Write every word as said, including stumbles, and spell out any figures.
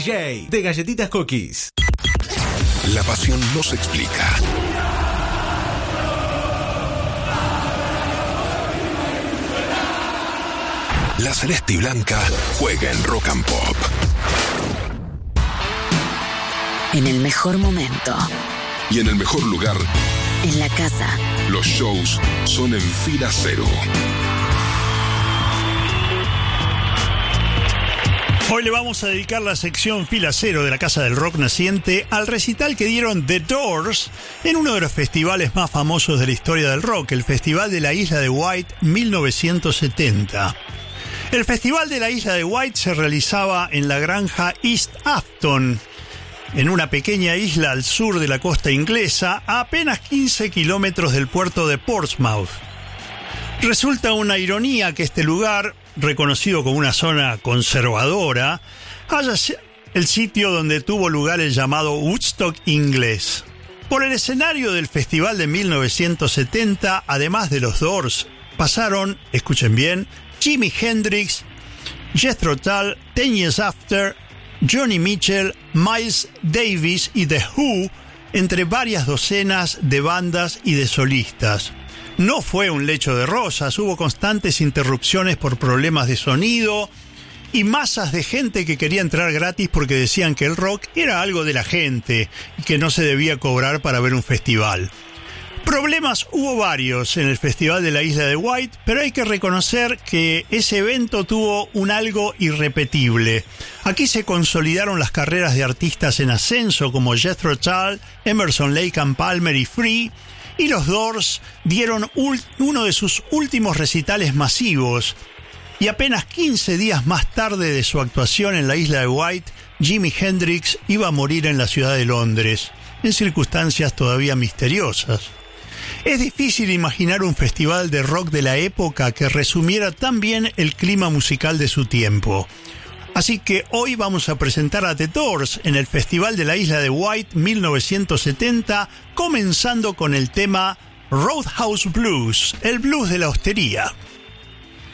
J de Galletitas Cookies. La pasión no se explica. La celeste y blanca juega en Rock and Pop. En el mejor momento. Y en el mejor lugar. En la casa. Los shows son en Fila Cero. Hoy le vamos a dedicar la sección Fila Cero de la Casa del Rock Naciente al recital que dieron The Doors en uno de los festivales más famosos de la historia del rock, el Festival de la Isla de Wight mil novecientos setenta. El Festival de la Isla de Wight se realizaba en la granja East Afton, en una pequeña isla al sur de la costa inglesa, a apenas quince kilómetros del puerto de Portsmouth. Resulta una ironía que este lugar, reconocido como una zona conservadora, haya el sitio donde tuvo lugar el llamado Woodstock inglés. Por el escenario del festival de mil novecientos setenta, además de los Doors, pasaron, escuchen bien, Jimi Hendrix, Jethro Tull, Ten Years After, Joni Mitchell, Miles Davis y The Who, entre varias docenas de bandas y de solistas. No fue un lecho de rosas, hubo constantes interrupciones por problemas de sonido y masas de gente que quería entrar gratis porque decían que el rock era algo de la gente y que no se debía cobrar para ver un festival. Problemas hubo varios en el Festival de la Isla de Wight, pero hay que reconocer que ese evento tuvo un algo irrepetible. Aquí se consolidaron las carreras de artistas en ascenso como Jethro Tull, Emerson, Lake and Palmer y Free, y los Doors dieron uno de sus últimos recitales masivos. Y apenas quince días más tarde de su actuación en la Isla de Wight, Jimi Hendrix iba a morir en la ciudad de Londres, en circunstancias todavía misteriosas. Es difícil imaginar un festival de rock de la época que resumiera tan bien el clima musical de su tiempo. Así que hoy vamos a presentar a The Doors en el Festival de la Isla de Wight mil novecientos setenta, comenzando con el tema Roadhouse Blues, el blues de la hostería.